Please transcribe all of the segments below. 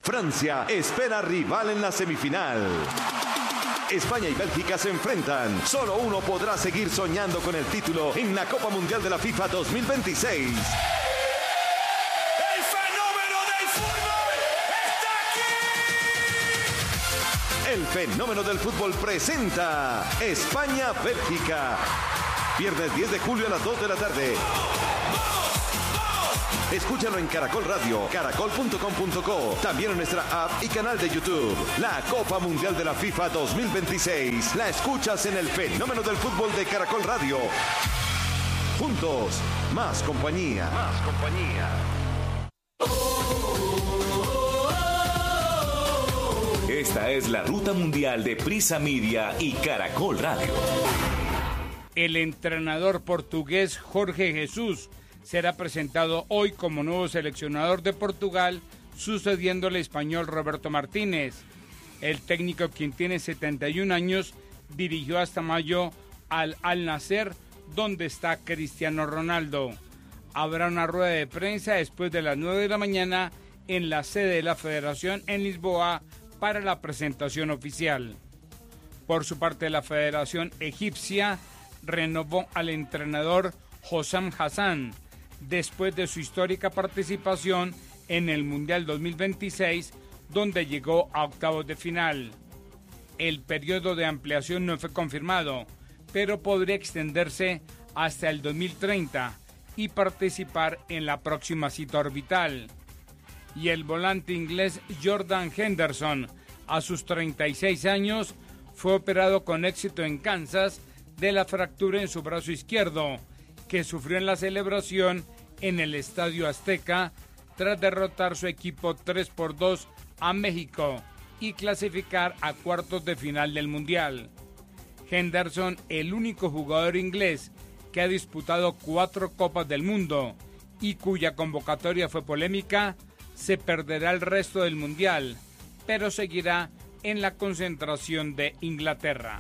Francia espera rival en la semifinal. España y Bélgica se enfrentan. Solo uno podrá seguir soñando con el título en la Copa Mundial de la FIFA 2026. El fenómeno del fútbol presenta España-Bélgica. Viernes 10 de julio a las 2 de la tarde. Escúchalo en Caracol Radio, caracol.com.co, también en nuestra app y canal de YouTube. La Copa Mundial de la FIFA 2026. La escuchas en el fenómeno del fútbol de Caracol Radio. Juntos, más compañía. Más compañía. Esta es la ruta mundial de Prisa Media y Caracol Radio. El entrenador portugués Jorge Jesús será presentado hoy como nuevo seleccionador de Portugal, sucediendo al español Roberto Martínez. El técnico, quien tiene 71 años, dirigió hasta mayo al Al-Nassr, donde está Cristiano Ronaldo. Habrá una rueda de prensa después de las 9 de la mañana en la sede de la Federación en Lisboa para la presentación oficial. Por su parte, la Federación Egipcia renovó al entrenador Hossam Hassan después de su histórica participación en el Mundial 2026, donde llegó a octavos de final. El periodo de ampliación no fue confirmado, pero podría extenderse hasta el 2030 y participar en la próxima cita orbital. Y el volante inglés Jordan Henderson, a sus 36 años, fue operado con éxito en Kansas de la fractura en su brazo izquierdo, que sufrió en la celebración en el Estadio Azteca tras derrotar su equipo 3-2 a México y clasificar a cuartos de final del Mundial. Henderson, el único jugador inglés que ha disputado 4 Copas del Mundo y cuya convocatoria fue polémica, se perderá el resto del Mundial, pero seguirá en la concentración de Inglaterra.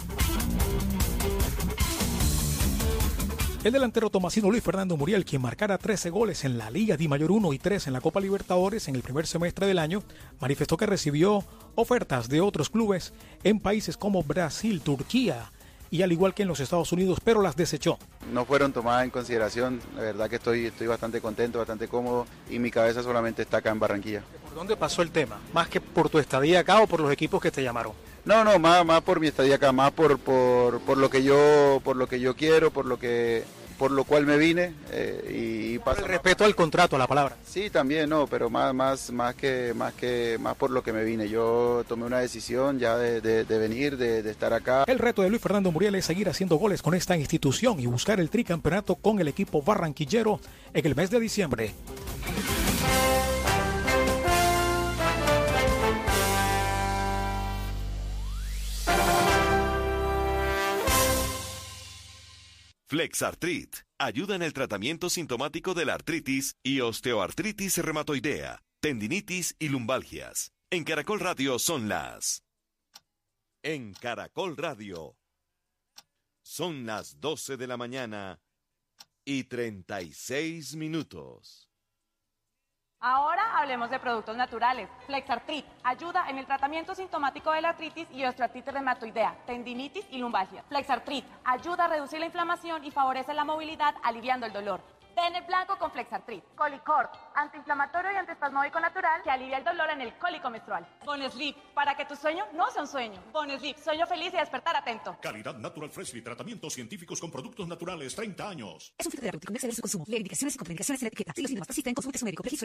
El delantero tomasino Luis Fernando Muriel, quien marcara 13 goles en la Liga Dimayor 1 y 3 en la Copa Libertadores en el primer semestre del año, manifestó que recibió ofertas de otros clubes en países como Brasil, Turquía y al igual que en los Estados Unidos, pero las desechó. No fueron tomadas en consideración, la verdad que estoy bastante contento, bastante cómodo y mi cabeza solamente está acá en Barranquilla. ¿Por dónde pasó el tema? ¿Más que por tu estadía acá o por los equipos que te llamaron? No, más por mi estadía acá, más por lo que yo quiero, por lo cual me vine y pasa. El respeto al contrato, a la palabra. Sí, también, no, pero más por lo que me vine. Yo tomé una decisión ya de venir, de estar acá. El reto de Luis Fernando Muriel es seguir haciendo goles con esta institución y buscar el tricampeonato con el equipo barranquillero en el mes de diciembre. Flexartrit ayuda en el tratamiento sintomático de la artritis y osteoartritis reumatoidea, tendinitis y lumbalgias. En Caracol Radio son las... En Caracol Radio son las 12 de la mañana y 36 minutos. Ahora hablemos de productos naturales. Flexartrit ayuda en el tratamiento sintomático de la artritis y osteoartritis reumatoidea, tendinitis y lumbalgia. Flexartrit ayuda a reducir la inflamación y favorece la movilidad, aliviando el dolor. Ten el blanco con Flexartrit. Colicort, antiinflamatorio y antiespasmódico natural que alivia el dolor en el cólico menstrual. Bonesleep, para que tu sueño no sea un sueño. Bonesleep, sueño feliz y despertar atento. Calidad Natural Freshly, tratamientos científicos con productos naturales, 30 años. Es un fitoterapéutico, no exceder su consumo. Lee indicaciones y contraindicaciones en la etiqueta. Si los síntomas persisten, consulte a su médico. Registro